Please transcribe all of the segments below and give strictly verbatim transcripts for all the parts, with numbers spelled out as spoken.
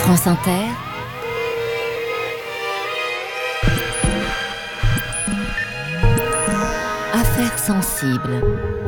France Inter, Affaires sensibles.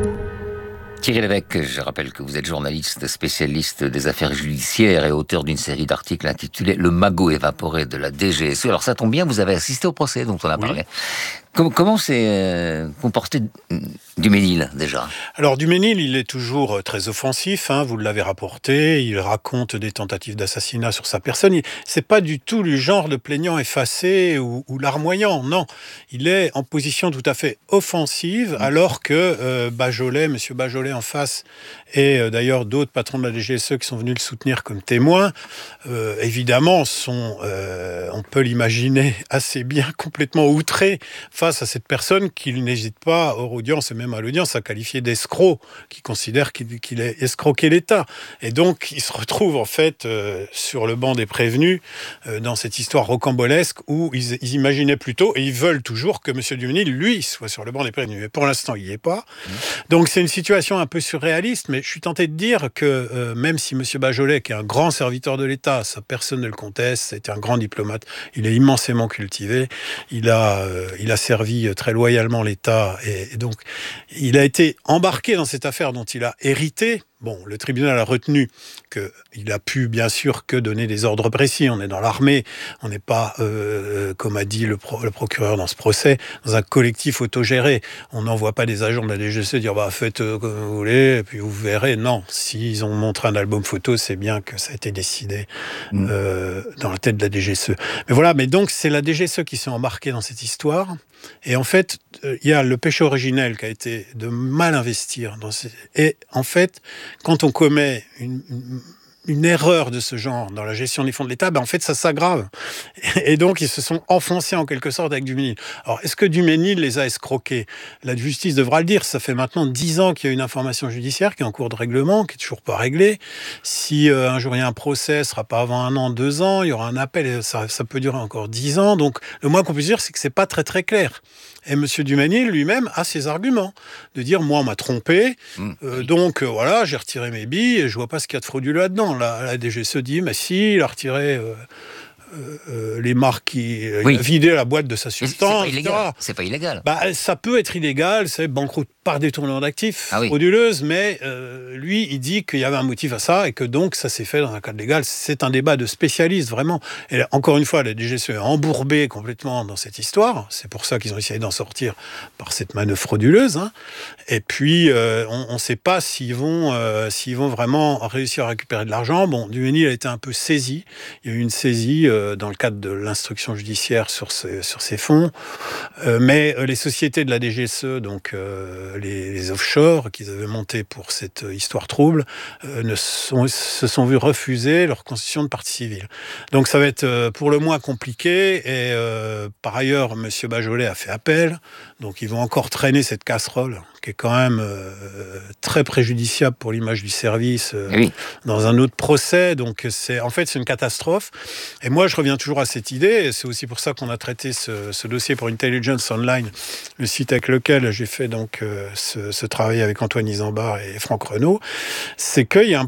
Thierry Lévesque, je rappelle que vous êtes journaliste spécialiste des affaires judiciaires et auteur d'une série d'articles intitulée « Le magot évaporé de la D G S E ». Alors ça tombe bien, vous avez assisté au procès dont on a parlé. Oui. Comment, comment s'est euh, comporté Duménil, déjà ? Alors Duménil, il est toujours très offensif, hein, vous l'avez rapporté, il raconte des tentatives d'assassinat sur sa personne. Il, c'est pas du tout le genre de plaignant effacé ou, ou larmoyant, non. Il est en position tout à fait offensive, mmh. alors que euh, Bajolet, monsieur Bajolet en face, et euh, d'ailleurs d'autres patrons de la D G S E qui sont venus le soutenir comme témoins, euh, évidemment, sont, euh, on peut l'imaginer, assez bien complètement outrés face à cette personne qu'il n'hésite pas, hors audience et même à l'audience, à qualifier d'escroc, qui considère qu'il, qu'il a escroqué l'État. Et donc, il se retrouve en fait euh, sur le banc des prévenus euh, dans cette histoire rocambolesque où ils, ils imaginaient plutôt, et ils veulent toujours, que M. Duménil, lui, soit sur le banc des prévenus. Mais pour l'instant, il n'y est pas. Mmh. Donc, c'est une situation un peu surréaliste, mais je suis tenté de dire que euh, même si M. Bajolet, qui est un grand serviteur de l'État, ça personne ne le conteste, c'était un grand diplomate, il est immensément cultivé, il a, euh, il a servi très loyalement l'État, et, et donc il a été embarqué dans cette affaire dont il a hérité. Bon, le tribunal a retenu qu'il a pu, bien sûr, que donner des ordres précis. On est dans l'armée, on n'est pas, euh, comme a dit le, pro, le procureur dans ce procès, dans un collectif autogéré. On n'envoie pas des agents de la D G S E dire bah, « faites euh, comme vous voulez, et puis vous verrez ». Non, s'ils ont montré un album photo, c'est bien que ça a été décidé mmh. euh, dans la tête de la D G S E. Mais voilà, mais donc c'est la D G S E qui s'est embarquée dans cette histoire. Et en fait, il euh, y a le péché originel qui a été de mal investir. Dans ces... Et en fait, quand on commet une, une, une erreur de ce genre dans la gestion des fonds de l'État, ben en fait, ça s'aggrave. Et donc, ils se sont enfoncés en quelque sorte avec Duménil. Alors, est-ce que Duménil les a escroqués ? La justice devra le dire. Ça fait maintenant dix ans qu'il y a une information judiciaire qui est en cours de règlement, qui n'est toujours pas réglée. Si euh, un jour il y a un procès, ce ne sera pas avant un an, deux ans, il y aura un appel, et ça, ça peut durer encore dix ans. Donc, le moins qu'on puisse dire, c'est que ce n'est pas très très clair. Et M. Duménil lui-même a ses arguments, de dire « moi, on m'a trompé, mmh. euh, donc euh, voilà, j'ai retiré mes billes, et je ne vois pas ce qu'il y a de frauduleux là-dedans ». La, la D G S E dit « mais si, il a retiré euh, euh, euh, les marques, qui, oui. il a vidé la boîte de sa substance, c'est pas et cetera » illégal. C'est pas illégal. Bah, ça peut être illégal, c'est banqueroute par détournement d'actifs, ah oui. frauduleuse, mais euh, lui, il dit qu'il y avait un motif à ça et que donc ça s'est fait dans un cadre légal. C'est un débat de spécialistes, vraiment. Et là, encore une fois, la D G S E est embourbée complètement dans cette histoire. C'est pour ça qu'ils ont essayé d'en sortir par cette manœuvre frauduleuse. Hein. Et puis, euh, on ne sait pas s'ils vont, euh, s'ils vont vraiment réussir à récupérer de l'argent. Bon, Duménil a été un peu saisi. Il y a eu une saisie euh, dans le cadre de l'instruction judiciaire sur, ce, sur ces fonds. Euh, mais euh, les sociétés de la D G S E, donc... Euh, Les, les offshore qu'ils avaient montés pour cette histoire trouble euh, ne sont, se sont vus refuser leur constitution de partie civile. Donc ça va être euh, pour le moins compliqué et euh, par ailleurs M. Bajolet a fait appel, donc ils vont encore traîner cette casserole qui est quand même euh, très préjudiciable pour l'image du service euh, oui. dans un autre procès. Donc c'est, en fait c'est une catastrophe. Et moi je reviens toujours à cette idée, et c'est aussi pour ça qu'on a traité ce, ce dossier pour Intelligence Online, le site avec lequel j'ai fait donc euh, ce, ce travail avec Antoine Isambard et Franck Renaud, c'est qu'il y a un,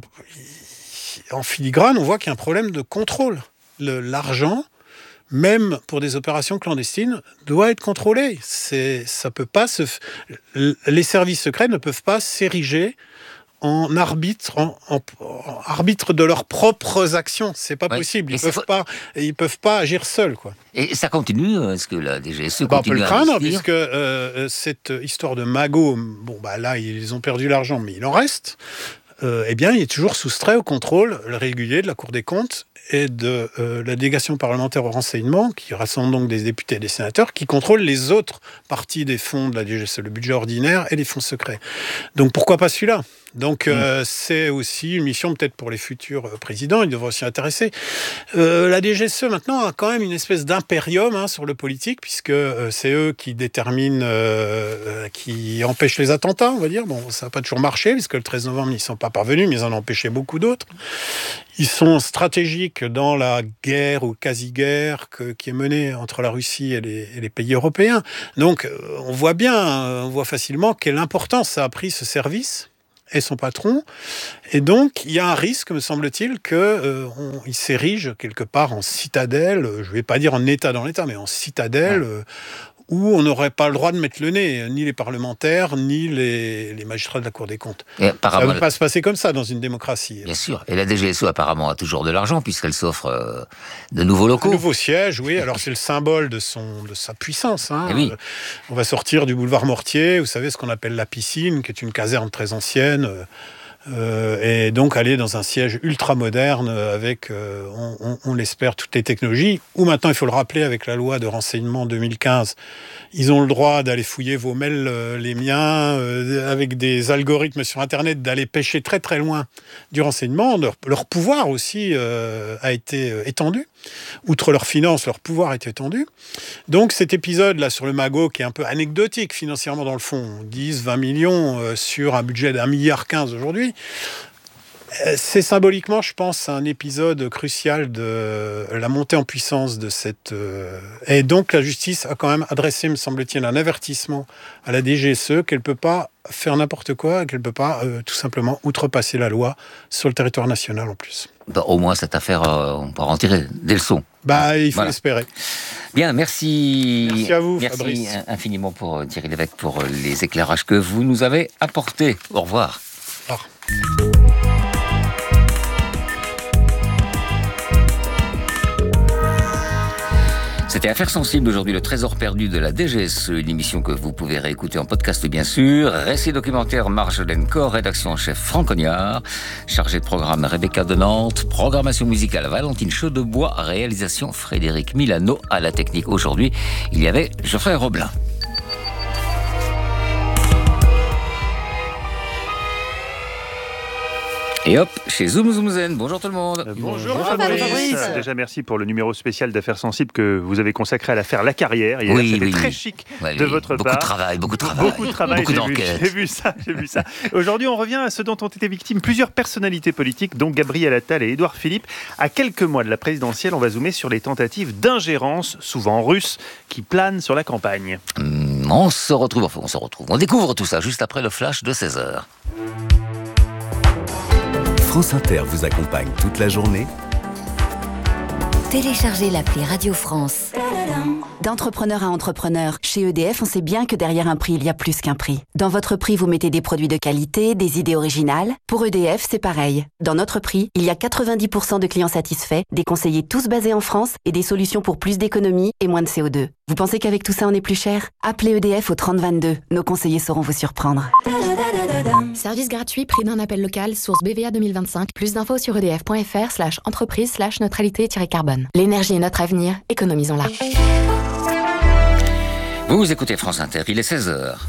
en filigrane on voit qu'il y a un problème de contrôle. Le, l'argent, même pour des opérations clandestines, doit être contrôlé. C'est, ça peut pas se, les services secrets ne peuvent pas s'ériger en arbitre, en, en, en arbitre de leurs propres actions. C'est pas ouais. possible. Ils peuvent pas, ils peuvent pas agir seuls, quoi. Et ça continue. Est-ce que la D G S E bah, continue à on peut le craindre, investir puisque euh, cette histoire de magot, bon bah là ils ont perdu l'argent, mais il en reste. Euh, eh bien, il est toujours soustrait au contrôle régulier de la Cour des comptes et de euh, la délégation parlementaire au renseignement, qui rassemble donc des députés et des sénateurs, qui contrôlent les autres parties des fonds de la D G S E, le budget ordinaire et les fonds secrets. Donc pourquoi pas celui-là ? Donc, euh, mmh. c'est aussi une mission peut-être pour les futurs présidents, ils devraient s'y intéresser. Euh, la D G S E, maintenant, a quand même une espèce d'impérium hein, sur le politique, puisque euh, c'est eux qui déterminent, euh, qui empêchent les attentats, on va dire. Bon, ça n'a pas toujours marché, puisque le treize novembre, ils n'y sont pas parvenus, mais ils en ont empêché beaucoup d'autres. Ils sont stratégiques dans la guerre ou quasi-guerre que, qui est menée entre la Russie et les, et les pays européens. Donc, on voit bien, on voit facilement quelle importance ça a pris ce service. est son patron. Et donc, il y a un risque, me semble-t-il, qu'il euh, s'érige quelque part en citadelle, je ne vais pas dire en État dans l'État, mais en citadelle, ouais. euh, où on n'aurait pas le droit de mettre le nez, ni les parlementaires, ni les, les magistrats de la Cour des comptes. Ça ne peut pas se passer comme ça dans une démocratie. Bien sûr. Et la D G S E, apparemment, a toujours de l'argent, puisqu'elle s'offre euh, de nouveaux locaux. Un nouveau siège, oui. Alors, c'est le symbole de, son, de sa puissance. Hein. Oui. Euh, on va sortir du boulevard Mortier, vous savez, ce qu'on appelle la piscine, qui est une caserne très ancienne. Euh, Euh, et donc aller dans un siège ultra moderne avec, euh, on, on, on l'espère, toutes les technologies, où maintenant, il faut le rappeler, avec la loi de renseignement deux mille quinze, ils ont le droit d'aller fouiller vos mails, euh, les miens, euh, avec des algorithmes sur Internet, d'aller pêcher très très loin du renseignement. Leur, leur pouvoir aussi euh, a été euh, étendu. Outre leurs finances, leur pouvoir a été étendu. Donc cet épisode-là sur le Magot, qui est un peu anecdotique financièrement dans le fond, dix, vingt millions euh, sur un budget d'un milliard quinze aujourd'hui, c'est symboliquement, je pense, un épisode crucial de la montée en puissance de cette... Euh... Et donc, la justice a quand même adressé, me semble-t-il, un avertissement à la D G S E qu'elle ne peut pas faire n'importe quoi, qu'elle ne peut pas, euh, tout simplement, outrepasser la loi sur le territoire national, en plus. Bah, au moins, cette affaire, euh, on pourra en tirer des leçons. Bah, il faut voilà. l'espérer. Bien, merci. Merci à vous, merci Fabrice. Merci infiniment pour euh, Thierry Lévesque, pour euh, les éclairages que vous nous avez apportés. Au revoir. Au revoir. C'était Affaires sensibles aujourd'hui, le trésor perdu de la D G S E, une émission que vous pouvez réécouter en podcast bien sûr. Récit documentaire Marjolaine Corr, rédaction en chef Franck Cognard, chargé de programme Rebecca de Nantes, programmation musicale Valentine Chaudebois, réalisation Frédéric Milano, à la technique aujourd'hui, il y avait Geoffrey Roblin. Et hop, chez Zoom Zoom Zen. Bonjour tout le monde. Euh, bonjour, bonjour Fabrice. Fabrice. Déjà merci pour le numéro spécial d'Affaires sensibles que vous avez consacré à l'affaire La Carrière. Hier, oui, c'était oui, très oui. chic ouais, de oui. votre beaucoup part. De travail, beaucoup de travail, beaucoup de travail. Beaucoup j'ai d'enquête. Vu, j'ai vu ça, j'ai vu ça. Aujourd'hui, on revient à ce dont ont été victimes plusieurs personnalités politiques, dont Gabriel Attal et Édouard Philippe. À quelques mois de la présidentielle, on va zoomer sur les tentatives d'ingérence, souvent russes, qui planent sur la campagne. Hum, on se retrouve, enfin, on se retrouve. On découvre tout ça juste après le flash de seize heures. France Inter vous accompagne toute la journée. Téléchargez l'appli Radio France. D'entrepreneur à entrepreneur, chez E D F, on sait bien que derrière un prix, il y a plus qu'un prix. Dans votre prix, vous mettez des produits de qualité, des idées originales. Pour E D F, c'est pareil. Dans notre prix, il y a quatre-vingt-dix pour cent de clients satisfaits, des conseillers tous basés en France et des solutions pour plus d'économie et moins de C O deux. Vous pensez qu'avec tout ça, on est plus cher ? Appelez E D F au trente vingt-deux. Nos conseillers sauront vous surprendre. Service gratuit, prix d'un appel local, source B V A deux mille vingt-cinq. Plus d'infos sur edf.fr slash entreprise slash neutralité-carbone. L'énergie est notre avenir, économisons-la. Vous écoutez France Inter, il est seize heures.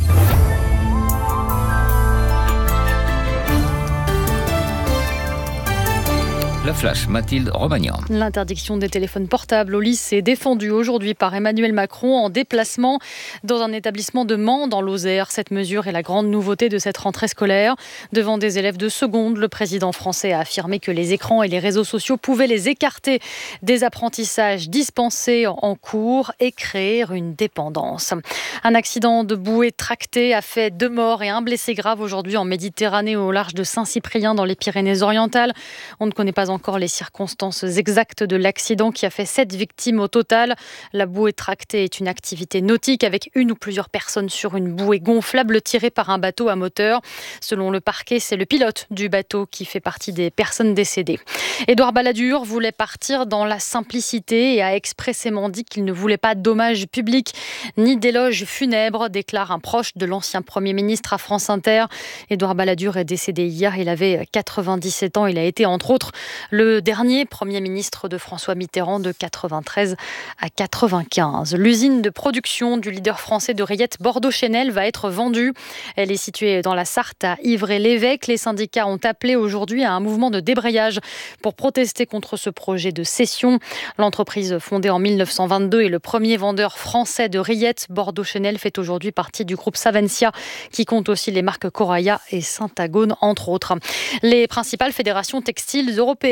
Le flash, Mathilde Romagnan. L'interdiction des téléphones portables au lycée est défendue aujourd'hui par Emmanuel Macron en déplacement dans un établissement de Mans dans l'Osère. Cette mesure est la grande nouveauté de cette rentrée scolaire. Devant des élèves de seconde, le président français a affirmé que les écrans et les réseaux sociaux pouvaient les écarter des apprentissages dispensés en cours et créer une dépendance. Un accident de bouée tractée a fait deux morts et un blessé grave aujourd'hui en Méditerranée au large de Saint-Cyprien dans les Pyrénées-Orientales. On ne connaît pas encore les circonstances exactes de l'accident qui a fait sept victimes au total. La bouée tractée est une activité nautique avec une ou plusieurs personnes sur une bouée gonflable tirée par un bateau à moteur. Selon le parquet, c'est le pilote du bateau qui fait partie des personnes décédées. Édouard Balladur voulait partir dans la simplicité et a expressément dit qu'il ne voulait pas d'hommage public ni d'éloge funèbre, déclare un proche de l'ancien Premier ministre à France Inter. Édouard Balladur est décédé hier, il avait quatre-vingt-dix-sept ans. Il a été entre autres le dernier Premier ministre de François Mitterrand de quatre-vingt-treize à quatre-vingt-quinze. L'usine de production du leader français de rillettes Bordeaux-Chenel va être vendue. Elle est située dans la Sarthe à Ivry-l'Évêque. Les syndicats ont appelé aujourd'hui à un mouvement de débrayage pour protester contre ce projet de cession. L'entreprise fondée en mille neuf cent vingt-deux est le premier vendeur français de rillettes. Bordeaux-Chenel fait aujourd'hui partie du groupe Savencia qui compte aussi les marques Coraya et Syntagone entre autres. Les principales fédérations textiles européennes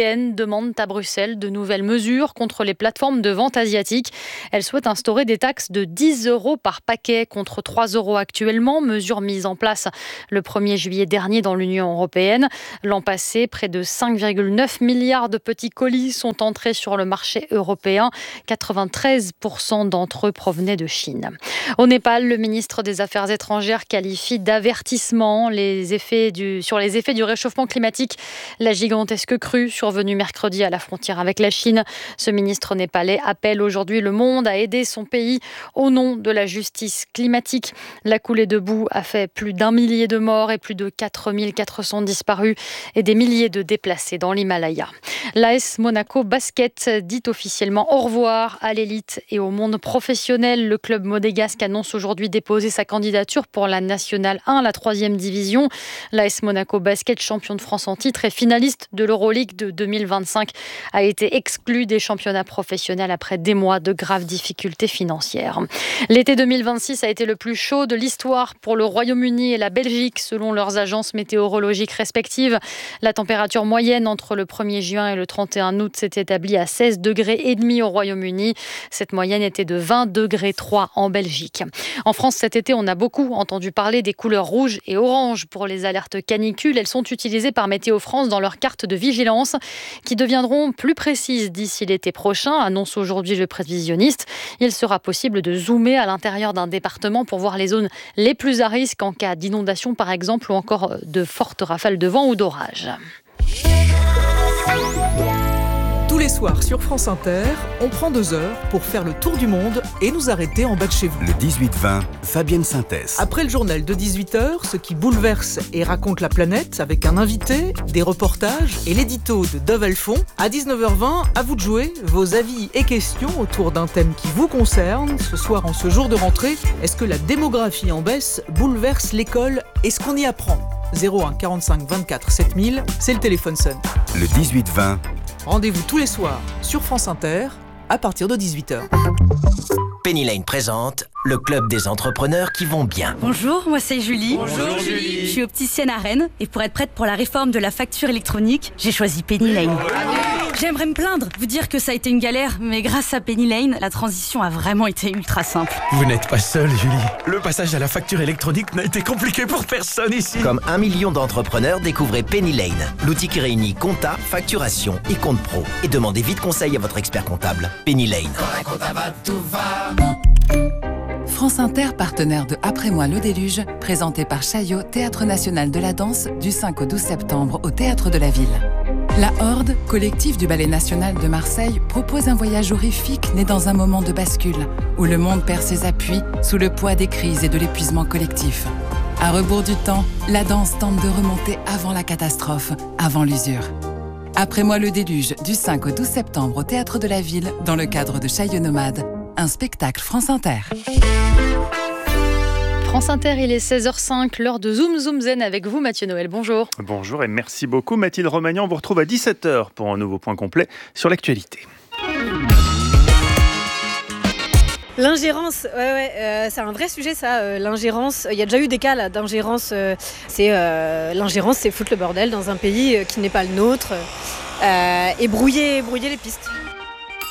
européennes demandent à Bruxelles de nouvelles mesures contre les plateformes de vente asiatiques. Elles souhaitent instaurer des taxes de dix euros par paquet contre trois euros actuellement, mesure mise en place le premier juillet dernier dans l'Union européenne. L'an passé, près de cinq virgule neuf milliards de petits colis sont entrés sur le marché européen. quatre-vingt-treize pour cent d'entre eux provenaient de Chine. Au Népal, le ministre des Affaires étrangères qualifie d'avertissement les effets du, sur les effets du réchauffement climatique. La gigantesque crue survenue mercredi à la frontière avec la Chine. Ce ministre népalais appelle aujourd'hui le monde à aider son pays au nom de la justice climatique. La coulée de boue a fait plus d'un millier de morts et plus de quatre mille quatre cents disparus et des milliers de déplacés dans l'Himalaya. L'A S Monaco Basket dit officiellement au revoir à l'élite et au monde professionnel. Le club monégasque annonce aujourd'hui déposer sa candidature pour la Nationale un, la troisième division. L'A S Monaco Basket, champion de France en titre et finaliste de l'Euroleague de deux mille vingt-cinq, a été exclu des championnats professionnels après des mois de graves difficultés financières. L'été deux mille vingt-six a été le plus chaud de l'histoire pour le Royaume-Uni et la Belgique, selon leurs agences météorologiques respectives. La température moyenne entre le premier juin et le trente et un août s'est établie à seize degrés et demi au Royaume-Uni. Cette moyenne était de vingt degrés trois en Belgique. En France, cet été, on a beaucoup entendu parler des couleurs rouge et orange pour les alertes canicules. Elles sont utilisées par Météo France dans leur carte de vigilance qui deviendront plus précises d'ici l'été prochain, annonce aujourd'hui le prévisionniste. Il sera possible de zoomer à l'intérieur d'un département pour voir les zones les plus à risque en cas d'inondation par exemple ou encore de fortes rafales de vent ou d'orage. Tous les soirs sur France Inter, on prend deux heures pour faire le tour du monde et nous arrêter en bas de chez vous. Le dix-huit vingt, Fabienne Synthèse. Après le journal de dix-huit heures, ce qui bouleverse et raconte la planète avec un invité, des reportages et l'édito de Dove Alphon. À dix-neuf heures vingt, à vous de jouer vos avis et questions autour d'un thème qui vous concerne. Ce soir, en ce jour de rentrée, est-ce que la démographie en baisse bouleverse l'école et ce qu'on y apprend ? zéro un quarante-cinq vingt-quatre sept mille, c'est le téléphone sonne. Le dix-huit vingt. Rendez-vous tous les soirs sur France Inter à partir de dix-huit heures. Penny Lane présente le club des entrepreneurs qui vont bien. Bonjour, moi c'est Julie. Bonjour Julie. Je suis opticienne à Rennes et pour être prête pour la réforme de la facture électronique, j'ai choisi Penny Lane. J'aimerais me plaindre, vous dire que ça a été une galère, mais grâce à Penny Lane, la transition a vraiment été ultra simple. Vous n'êtes pas seule, Julie. Le passage à la facture électronique n'a été compliqué pour personne ici. Comme un million d'entrepreneurs, découvrez Penny Lane, l'outil qui réunit compta, facturation et compte pro. Et demandez vite conseil à votre expert comptable. Penny Lane. France Inter, partenaire de Après moi le déluge, présenté par Chaillot, Théâtre National de la Danse, du cinq au douze septembre au Théâtre de la Ville. La Horde, collectif du Ballet National de Marseille, propose un voyage horrifique né dans un moment de bascule, où le monde perd ses appuis sous le poids des crises et de l'épuisement collectif. À rebours du temps, la danse tente de remonter avant la catastrophe, avant l'usure. Après moi le déluge, du cinq au douze septembre au Théâtre de la Ville, dans le cadre de Chaillot Nomade, un spectacle France Inter. France Inter, il est seize heures cinq, l'heure de Zoom Zoom Zen avec vous, Mathieu Noël. Bonjour. Bonjour et merci beaucoup. Mathilde Romagnan, on vous retrouve à dix-sept heures pour un nouveau point complet sur l'actualité. L'ingérence, ouais, ouais, euh, c'est un vrai sujet ça, euh, l'ingérence. Il y a déjà eu des cas là, d'ingérence. Euh, c'est, euh, l'ingérence, c'est foutre le bordel dans un pays euh, qui n'est pas le nôtre euh, et brouiller, brouiller les pistes.